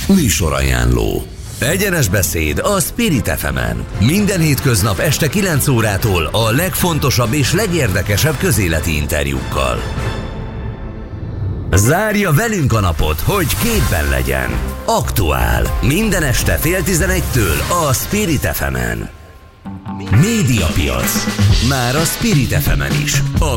Műsorajánló. Egyenes beszéd a Spirit FM-en. Minden hétköznap este 9 órától a legfontosabb és legérdekesebb közéleti interjúkkal. Zárja velünk a napot, hogy képben legyen. Aktuál. Minden este 10:30-től a Spirit FM-en. Médiapiac. Már a Spirit FM-en is.